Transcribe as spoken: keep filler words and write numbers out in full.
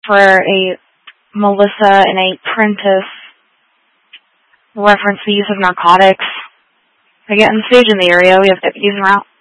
for a Melissa and a Prentice reference the use of narcotics. They get on stage in the area. We have deputies en route.